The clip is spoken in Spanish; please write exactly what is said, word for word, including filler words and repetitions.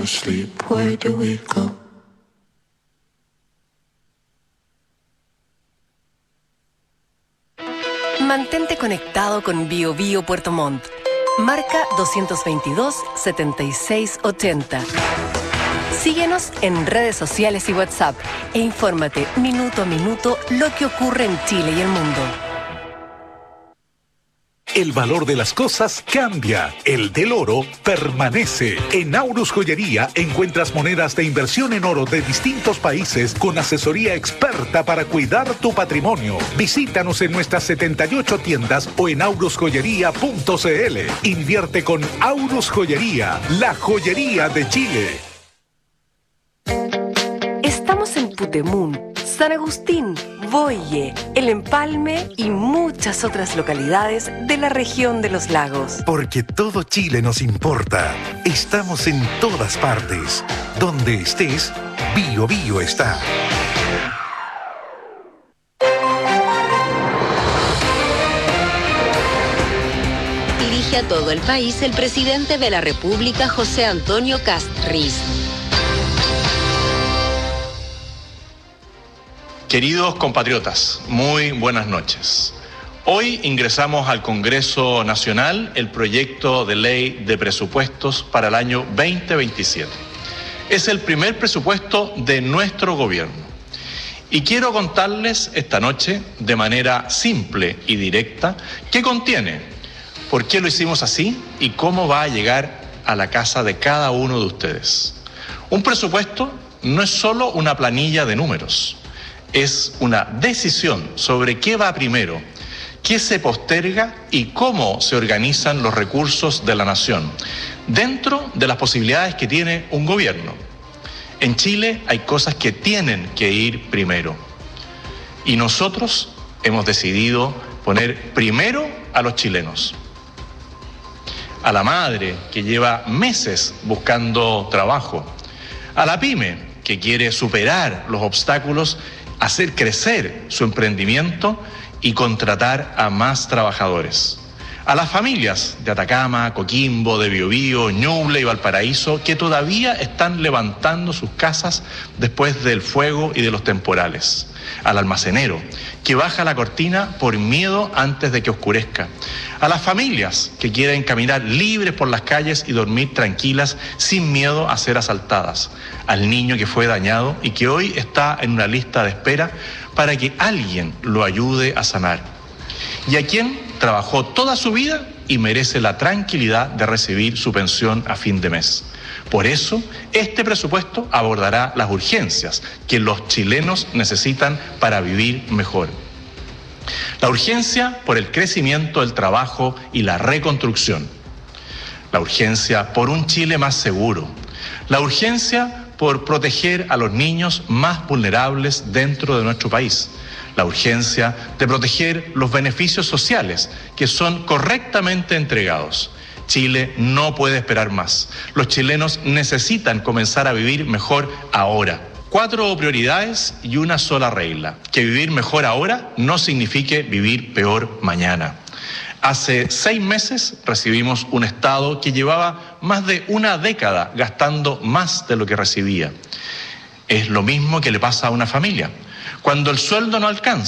to sleep, where do we go? Mantente conectado con Bio Bio Puerto Montt. Marca doscientos veintidós, setenta y seis ochenta. Síguenos en redes sociales y WhatsApp e infórmate minuto a minuto lo que ocurre en Chile y el mundo. El valor de las cosas cambia, el del oro permanece. En Aurus Joyería encuentras monedas de inversión en oro de distintos países con asesoría experta para cuidar tu patrimonio. Visítanos en nuestras setenta y ocho tiendas o en aurus joyería punto c l. Invierte con Aurus Joyería, la joyería de Chile. Estamos en Putemún, San Agustín, Boille, El Empalme y muchas otras localidades de la región de los lagos. Porque todo Chile nos importa. Estamos en todas partes. Donde estés, Bio Bio está. Dirige a todo el país el presidente de la República, José Antonio Kast Riz. Queridos compatriotas, muy buenas noches. Hoy ingresamos al Congreso Nacional el proyecto de ley de presupuestos para el año veinte veintisiete. Es el primer presupuesto de nuestro gobierno. Y quiero contarles esta noche, de manera simple y directa, qué contiene, por qué lo hicimos así y cómo va a llegar a la casa de cada uno de ustedes. Un presupuesto no es solo una planilla de números. Es una decisión sobre qué va primero, qué se posterga y cómo se organizan los recursos de la nación, dentro de las posibilidades que tiene un gobierno. En Chile hay cosas que tienen que ir primero. Y nosotros hemos decidido poner primero a los chilenos. A la madre que lleva meses buscando trabajo. A la pyme que quiere superar los obstáculos, hacer crecer su emprendimiento y contratar a más trabajadores. A las familias de Atacama, Coquimbo, de Biobío, Ñuble y Valparaíso que todavía están levantando sus casas después del fuego y de los temporales. Al almacenero que baja la cortina por miedo antes de que oscurezca. A las familias que quieren caminar libres por las calles y dormir tranquilas sin miedo a ser asaltadas. Al niño que fue dañado y que hoy está en una lista de espera para que alguien lo ayude a sanar. Y a quien trabajó toda su vida y merece la tranquilidad de recibir su pensión a fin de mes. Por eso, este presupuesto abordará las urgencias que los chilenos necesitan para vivir mejor. La urgencia por el crecimiento del trabajo y la reconstrucción. La urgencia por un Chile más seguro. La urgencia por proteger a los niños más vulnerables dentro de nuestro país. La urgencia de proteger los beneficios sociales que son correctamente entregados. Chile no puede esperar más. Los chilenos necesitan comenzar a vivir mejor ahora. Cuatro prioridades y una sola regla: que vivir mejor ahora no signifique vivir peor mañana. Hace seis meses recibimos un Estado que llevaba más de una década gastando más de lo que recibía. Es lo mismo que le pasa a una familia. Cuando el sueldo no alcanza,